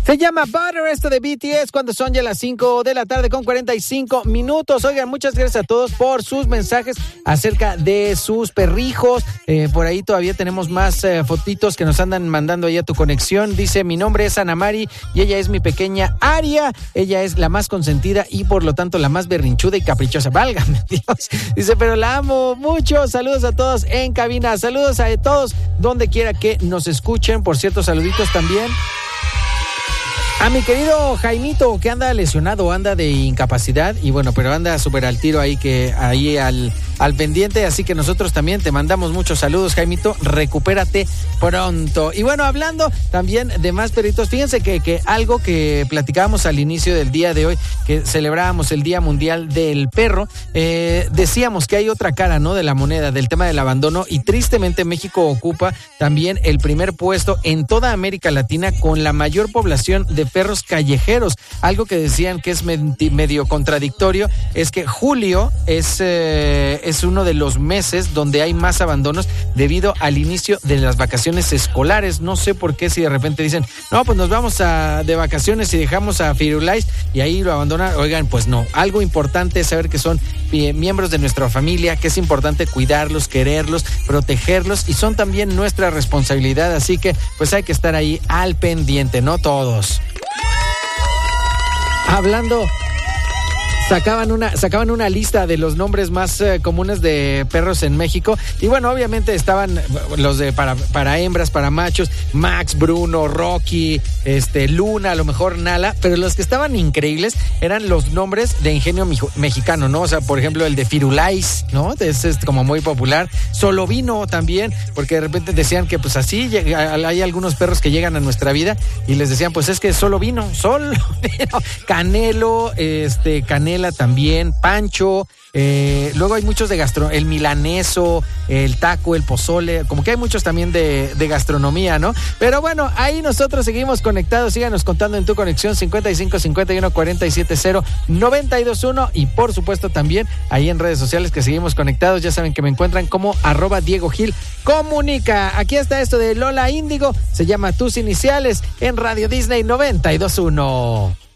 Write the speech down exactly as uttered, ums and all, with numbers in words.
Se llama Butter, esto de B T S, cuando son ya las cinco de la tarde con cuarenta y cinco minutos. Oigan, muchas gracias a todos por sus mensajes acerca de sus perrijos. Eh, por ahí todavía tenemos más eh, fotitos que nos andan mandando ahí a tu conexión. Dice, mi nombre es Ana Mari y ella es mi pequeña Aria. Ella es la más consentida y por lo tanto la más berrinchuda y caprichosa. Válgame Dios. Dice, pero la amo mucho. Saludos a todos en cabina. Saludos a todos donde quiera que nos escuchen. Por cierto, saluditos también a mi querido Jaimito, que anda lesionado, anda de incapacidad y bueno, pero anda súper al tiro ahí, que ahí al, al pendiente, así que nosotros también te mandamos muchos saludos, Jaimito, recupérate pronto. Y bueno, hablando también de más perritos, fíjense que, que algo que platicábamos al inicio del día de hoy, que celebrábamos el Día Mundial del Perro, eh, decíamos que hay otra cara, ¿no?, de la moneda, del tema del abandono, y tristemente México ocupa también el primer puesto en toda América Latina con la mayor población de perros callejeros. Algo que decían que es medio contradictorio es que julio es, eh, es uno de los meses donde hay más abandonos debido al inicio de las vacaciones escolares. No sé por qué, si de repente dicen, no, pues nos vamos a, de vacaciones y dejamos a Firulais y ahí lo abandonan. Oigan, pues no. Algo importante es saber que son eh, miembros de nuestra familia, que es importante cuidarlos, quererlos, protegerlos, y son también nuestra responsabilidad. Así que pues hay que estar ahí al pendiente, ¿no? Todos. Hablando, sacaban una, sacaban una lista de los nombres más eh, comunes de perros en México. Y bueno, obviamente estaban los de para, para hembras, para machos, Max, Bruno, Rocky, este, Luna, a lo mejor Nala. Pero los que estaban increíbles eran los nombres de ingenio mijo, mexicano, ¿no? O sea, por ejemplo, el de Firulais, ¿no? Es, es como muy popular. Solovino también, porque de repente decían que pues así hay algunos perros que llegan a nuestra vida y les decían, pues es que solo vino, solo vino. Canelo, este, Canelo también, Pancho, eh, luego hay muchos de gastro, el milaneso, el taco, el pozole, como que hay muchos también de, de gastronomía, ¿no? Pero bueno, ahí nosotros seguimos conectados. Síganos contando en tu conexión cincuenta y cinco cincuenta y uno cuarenta y siete cero noventa y dos uno, y por supuesto también ahí en redes sociales que seguimos conectados. Ya saben que me encuentran como arroba Diego Gil Comunica. Aquí está esto de Lola Índigo, se llama Tus Iniciales en Radio Disney noventa y dos uno.